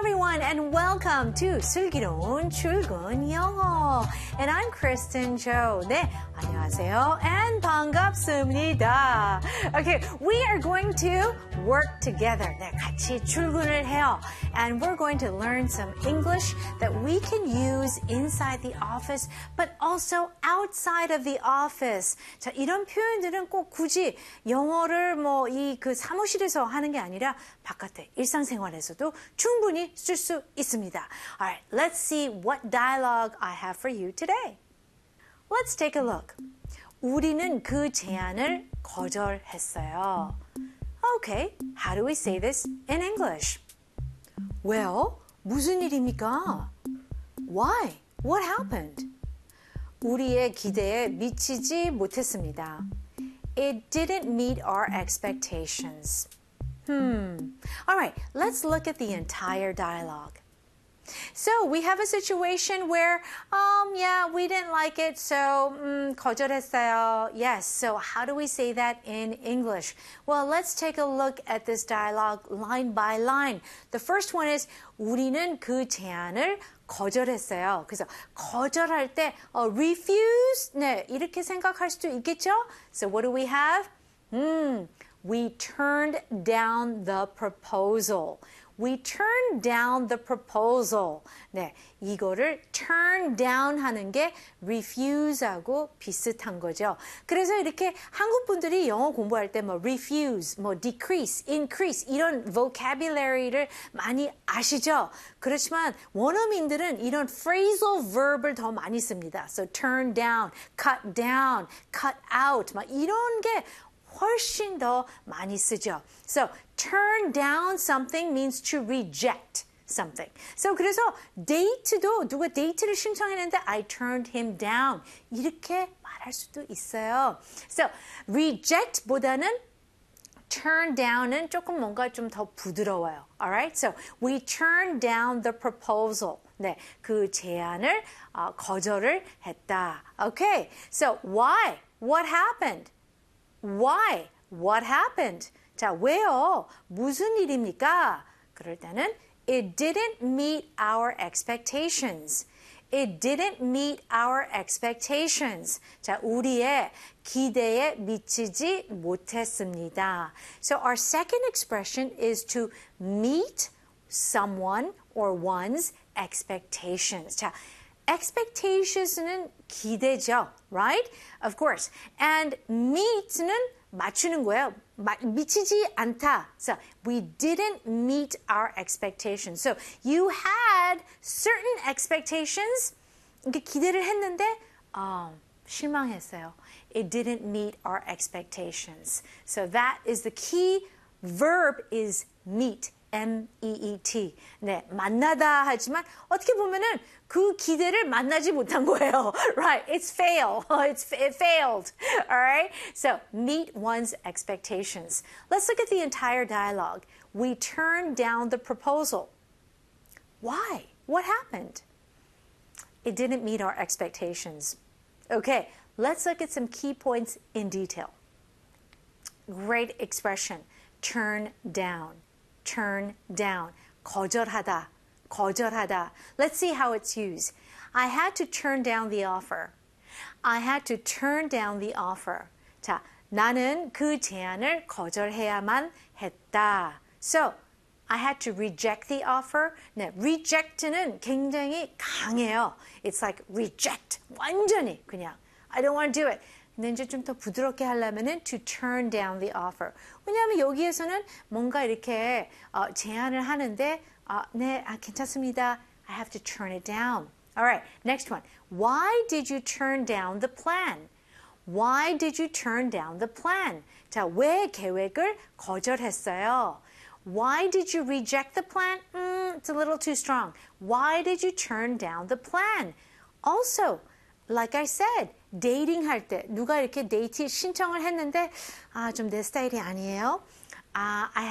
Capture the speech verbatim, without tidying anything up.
everyone, and welcome to 슬기로운 출근 영어. And I'm Kristen Cho. 네, 안녕하세요. And 반갑습니다. Okay, we are going to work together. 네, 같이 출근을 해요. And we're going to learn some English that we can use inside the office, but also outside of the office. 자, 이런 표현들은 꼭 굳이 영어를 뭐 이 그 사무실에서 하는 게 아니라 바깥에 일상생활에서도 충분히 쓸 수 있습니다. Alright, let's see what dialogue I have for you today. Let's take a look. 우리는 그 제안을 거절했어요. Okay, how do we say this in English? Well, 무슨 일입니까? Why? What happened? 우리의 기대에 미치지 못했습니다. It didn't meet our expectations. Hmm. All right, let's look at the entire dialogue. So we have a situation where, um, yeah, we didn't like it, so um, 거절했어요. Yes, so how do we say that in English? Well, let's take a look at this dialogue line by line. The first one is 우리는 그 제안을 거절했어요. 그래서 거절할 때 uh, refuse, 네, 이렇게 생각할 수도 있겠죠? So what do we have? Hmm. We turned down the proposal. We turned down the proposal. 네, 이거를 turn down 하는 게 refuse하고 비슷한 거죠. 그래서 이렇게 한국 분들이 영어 공부할 때 뭐 refuse, 뭐 decrease, increase 이런 vocabulary를 많이 아시죠? 그렇지만 원어민들은 이런 phrasal verb을 더 많이 씁니다. So turn down, cut down, cut out 막 이런 게 훨씬 더 많이 쓰죠. So, turn down something means to reject something. So, 그래서 date도 누가 데이트를 신청했는데 I turned him down. 이렇게 말할 수도 있어요. So, reject보다는 turn down은 조금 뭔가 좀 더 부드러워요. Alright? So, we turned down the proposal. 네, 그 제안을 어, 거절을 했다. Okay. So, why? What happened? Why? What happened? 자, 왜요? 무슨 일입니까? 그럴 때는 It didn't meet our expectations. It didn't meet our expectations. 자, 우리의 기대에 미치지 못했습니다. So our second expression is to meet someone or one's expectations. 자, expectations는 기대죠, right? Of course. And meet는 맞추는 거예요. 마, 미치지 않다. So we didn't meet our expectations. So you had certain expectations. 이렇게 기대를 했는데 어, 실망했어요. It didn't meet our expectations. So that is the key verb is meet. M E E T. 네, 만나다 하지만 어떻게 보면은 그 기대를 만나지 못한 거예요. Right? It's fail. It's it failed. All right? So, meet one's expectations. Let's look at the entire dialogue. We turned down the proposal. Why? What happened? It didn't meet our expectations. Okay, let's look at some key points in detail. Great expression. Turn down. Turn down. 거절하다. 거절하다. Let's see how it's used. I had to turn down the offer. I had to turn down the offer. 자, 나는 그 제안을 거절해야만 했다. So, I had to reject the offer. 네, reject는 굉장히 강해요. It's like reject. 완전히 그냥 I don't want to do it. 근데 이제 좀 더 부드럽게 하려면은 to turn down the offer. 왜냐하면 여기에서는 뭔가 이렇게 어, 제안을 하는데 어, 네, 아, 괜찮습니다. I have to turn it down. Alright, next one. Why did you turn down the plan? Why did you turn down the plan? 자, 왜 계획을 거절했어요? Why did you reject the plan? Mm, it's a little too strong. Why did you turn down the plan? Also, like I said, 데이팅 할 때 누가 이렇게 데이트 신청을 했는데 아, 좀 내 스타일이 아니에요. 아, I